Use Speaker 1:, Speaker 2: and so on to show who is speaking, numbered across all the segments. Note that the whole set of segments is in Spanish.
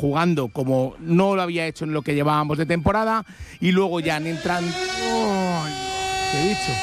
Speaker 1: jugando como no lo había hecho en lo que llevábamos de temporada, y luego ya entran... ¿Qué he dicho?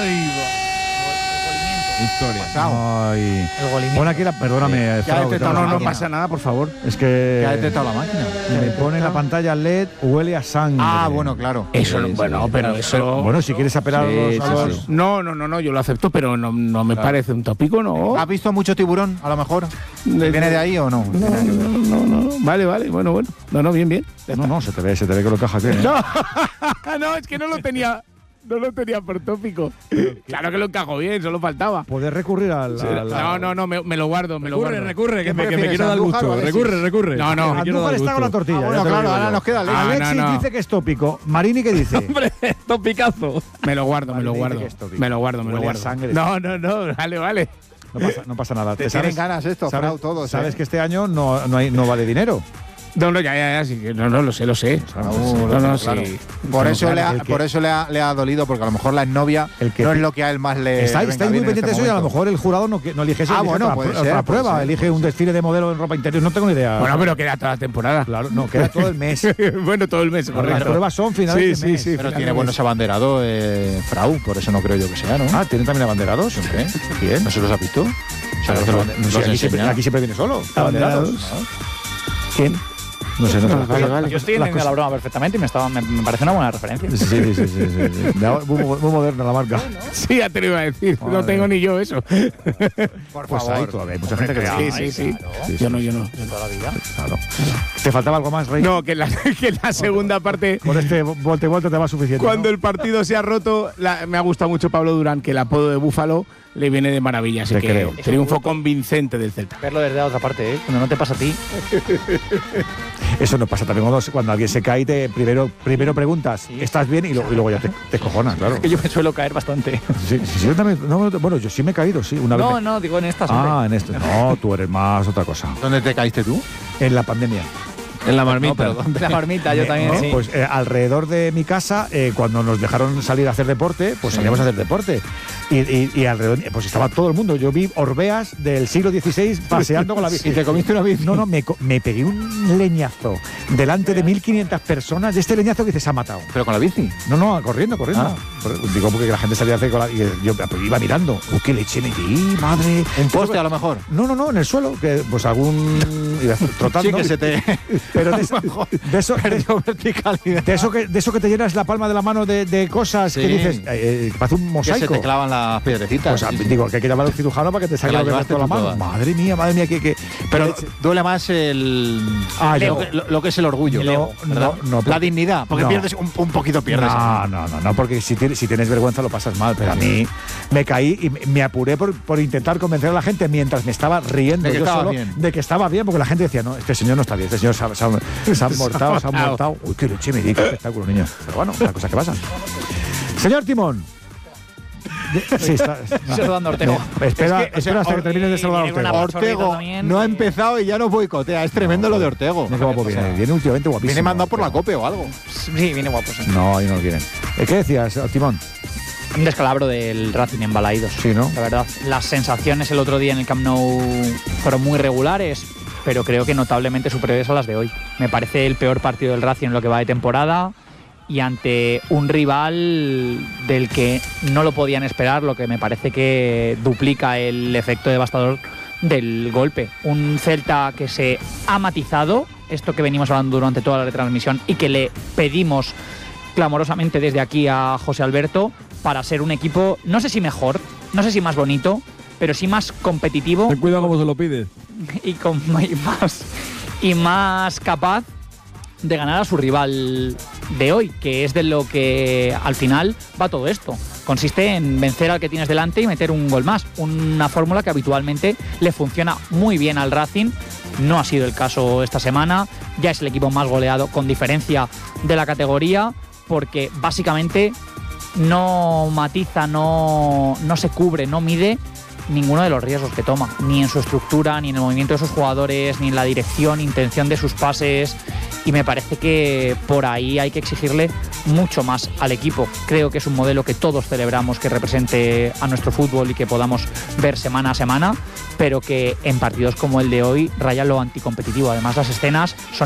Speaker 2: Historia.
Speaker 3: Ay.
Speaker 4: El golimiento.
Speaker 3: Pon aquí perdóname, Frau,
Speaker 1: No pasa nada, por favor.
Speaker 3: es que
Speaker 2: ¿Qué ha detectado la máquina?
Speaker 3: me pone en la pantalla LED, huele a sangre.
Speaker 2: Ah, bueno, claro.
Speaker 1: Eso,
Speaker 2: Sí,
Speaker 1: bueno,
Speaker 2: sí,
Speaker 1: pero eso...
Speaker 3: Bueno, si quieres apelar
Speaker 2: Sí,
Speaker 3: a los...
Speaker 2: sí.
Speaker 1: No, yo lo acepto, pero no me parece un tópico, ¿no?
Speaker 2: ¿Has visto mucho tiburón, a lo mejor? ¿Viene de ahí o no?
Speaker 1: No. Vale, bueno. No, bien.
Speaker 3: No, se te ve que lo encaja bien.
Speaker 1: No, es que no lo tenía por tópico. Claro que lo encajo bien, solo faltaba.
Speaker 3: Poder recurrir al...
Speaker 1: No, me lo guardo.
Speaker 5: Recurre, que me
Speaker 2: prefieres,
Speaker 5: quiero dar
Speaker 2: Andújar
Speaker 5: gusto.
Speaker 2: o Alexis?
Speaker 5: Recurre.
Speaker 1: No.
Speaker 5: Me quiero
Speaker 3: Andújar
Speaker 5: dar
Speaker 3: está con la
Speaker 5: gusto.
Speaker 3: tortilla.
Speaker 2: Bueno,
Speaker 3: ya te lo
Speaker 2: claro,
Speaker 3: digo
Speaker 2: ahora
Speaker 3: yo.
Speaker 2: nos queda Alexis.
Speaker 3: Alexis
Speaker 1: no.
Speaker 3: dice que es tópico. Marini, ¿qué dice?
Speaker 5: Hombre, topicazo.
Speaker 1: Me lo guardo.
Speaker 3: Vale, dice que es tópico.
Speaker 1: Me lo guardo.
Speaker 3: Huele a sangre.
Speaker 1: No, vale.
Speaker 3: No pasa nada.
Speaker 2: Te tienen ganas esto, Frau, todos.
Speaker 3: Sabes que este año no vale dinero.
Speaker 1: No, ya, sí, no, lo sé.
Speaker 2: Claro.
Speaker 1: Sí.
Speaker 2: Por eso,
Speaker 3: Claro,
Speaker 2: por eso le ha dolido, porque a lo mejor la exnovia
Speaker 3: el que
Speaker 2: no es lo que a él más le.
Speaker 3: Estáis
Speaker 2: venga
Speaker 3: muy
Speaker 2: bien en
Speaker 3: pendientes de
Speaker 2: este
Speaker 3: eso y a lo
Speaker 2: momento.
Speaker 3: mejor el jurado no elige eso. Elige
Speaker 2: bueno,
Speaker 3: otra,
Speaker 2: puede ser,
Speaker 3: otra prueba.
Speaker 2: puede ser,
Speaker 3: Elige un desfile de modelo en ropa interior. No tengo ni idea.
Speaker 1: Bueno, pero queda toda la temporada.
Speaker 3: Claro, no, queda todo el mes.
Speaker 1: Bueno, todo el mes,
Speaker 3: Las
Speaker 1: correcto.
Speaker 3: pruebas son finales de mes.
Speaker 1: Sí.
Speaker 2: Pero tiene buenos abanderados, Frau, por eso no creo yo que sea, ¿no?
Speaker 3: Ah, ¿tienen también abanderados?
Speaker 2: ¿Qué?
Speaker 3: ¿Quién?
Speaker 2: ¿No se los has visto? O sea,
Speaker 3: No,
Speaker 2: que
Speaker 3: no,
Speaker 2: los
Speaker 3: sí,
Speaker 2: enseña.
Speaker 3: aquí siempre viene solo.
Speaker 1: ¿Abanderados? ¿Quién?
Speaker 3: No sé.
Speaker 4: Yo estoy entendiendo la broma perfectamente y me parece una buena referencia.
Speaker 3: Sí. Muy moderna la marca.
Speaker 1: Sí, ya te lo iba a decir. No tengo ni yo eso.
Speaker 2: Por
Speaker 3: Pues
Speaker 2: favor.
Speaker 3: hay todavía hay mucha gente que
Speaker 1: Sí.
Speaker 3: Sí,
Speaker 1: Yo no.
Speaker 4: Toda la vida.
Speaker 3: Claro. ¿Te faltaba algo más, Rey?
Speaker 1: No, que en la segunda parte,
Speaker 3: Con este volte y vuelta te va suficiente.
Speaker 1: cuando
Speaker 3: ¿no?
Speaker 1: el partido se ha roto, me ha gustado mucho Pablo Durán, que el apodo de Búfalo le viene de maravilla. Así
Speaker 3: Te
Speaker 1: que
Speaker 3: creo.
Speaker 1: triunfo convincente del Celta.
Speaker 4: Verlo desde la otra parte, ¿eh? Cuando no te pasa a ti.
Speaker 3: Eso nos pasa también cuando alguien se cae y primero preguntas, ¿estás bien? Y luego ya te escojonas, claro.
Speaker 4: Que yo me suelo caer bastante.
Speaker 3: Sí, yo también. Bueno, yo sí me he caído, sí. Una vez.
Speaker 4: No, digo en estas. hombre.
Speaker 3: En esto. No, tú eres más otra cosa.
Speaker 2: ¿Dónde te caíste tú?
Speaker 3: En la pandemia.
Speaker 5: En la marmita.
Speaker 4: La marmita, yo también,
Speaker 3: ¿no?
Speaker 4: sí.
Speaker 3: Pues alrededor de mi casa, cuando nos dejaron salir a hacer deporte, pues salíamos a hacer deporte. Y alrededor, pues estaba todo el mundo. Yo vi orbeas del siglo XVI paseando con la bici.
Speaker 2: ¿Y te comiste una bici?
Speaker 3: No, me pegué un leñazo delante de 1.500 personas. De este leñazo que se ha matado.
Speaker 2: ¿Pero con la bici?
Speaker 3: No, corriendo.
Speaker 2: Ah.
Speaker 3: Digo, porque la gente salía a hacer con la... Y yo iba mirando. ¿Qué leche me di, madre?
Speaker 2: ¿Un poste a lo mejor?
Speaker 3: No, en el suelo. Que pues iba trotando.
Speaker 2: Sí, que se te...
Speaker 3: Pero de eso que te llenas la palma de la mano de cosas
Speaker 2: Sí.
Speaker 3: que dices, parece un
Speaker 2: Que se
Speaker 3: mosaico.
Speaker 2: te clavan las piedrecitas.
Speaker 3: Pues,
Speaker 2: Sí, sí.
Speaker 3: digo, que hay que llamar a un cirujano para que te saque
Speaker 2: Te la
Speaker 3: lo que
Speaker 2: llevaste
Speaker 3: toda la
Speaker 2: tú
Speaker 3: mano.
Speaker 2: toda.
Speaker 3: Madre mía, que
Speaker 2: Pero duele más el... lo que es el orgullo. ¿verdad?
Speaker 3: no,
Speaker 2: La dignidad, porque
Speaker 3: no.
Speaker 2: pierdes un poquito pierdes.
Speaker 3: No, porque si tienes vergüenza lo pasas mal, pero a mí me caí y me apuré por intentar convencer a la gente mientras me estaba riendo
Speaker 2: De que
Speaker 3: yo
Speaker 2: estaba
Speaker 3: solo
Speaker 2: bien.
Speaker 3: de que estaba bien, porque la gente decía, no, este señor no está bien, este señor se ha mortado. Uy, qué leche me di, qué espectáculo, niño. Pero bueno, las cosas que pasan. Señor Timón. Sí, está.
Speaker 4: Saludando a Ortego.
Speaker 3: Espera
Speaker 2: Es que,
Speaker 3: hasta que termines de saludar a
Speaker 4: viene
Speaker 3: Ortego.
Speaker 4: una
Speaker 2: Ortego
Speaker 4: también.
Speaker 2: no ha empezado y ya nos boicotea. Es tremendo lo de Ortego.
Speaker 3: Mira qué guapo viene. Viene últimamente guapísimo.
Speaker 2: Viene mandado por la COPE o algo.
Speaker 4: Sí, viene guapo. Sí.
Speaker 3: No, ahí no lo quieren. ¿Qué decías, Timón?
Speaker 4: Un descalabro del Racing en Balaídos.
Speaker 3: Sí, ¿no?
Speaker 4: La verdad, las sensaciones el otro día en el Camp Nou fueron muy regulares, pero creo que notablemente superiores a las de hoy. Me parece el peor partido del Racing en lo que va de temporada y ante un rival del que no lo podían esperar, lo que me parece que duplica el efecto devastador del golpe. Un Celta que se ha matizado, esto que venimos hablando durante toda la retransmisión y que le pedimos clamorosamente desde aquí a José Alberto para ser un equipo, no sé si mejor, no sé si más bonito, pero sí más competitivo
Speaker 5: Ten cuidado cómo se lo pides.
Speaker 4: y más capaz de ganar a su rival de hoy, que es de lo que al final va todo esto. Consiste en vencer al que tienes delante y meter un gol más. Una fórmula que habitualmente le funciona muy bien al Racing. No ha sido el caso esta semana. Ya es el equipo más goleado con diferencia de la categoría, porque básicamente no matiza, no se cubre, no mide ninguno de los riesgos que toma, ni en su estructura, ni en el movimiento de sus jugadores, ni en la dirección, intención de sus pases, y me parece que por ahí hay que exigirle mucho más al equipo. Creo que es un modelo que todos celebramos, que represente a nuestro fútbol y que podamos ver semana a semana, pero que en partidos como el de hoy raya lo anticompetitivo. Además, las escenas son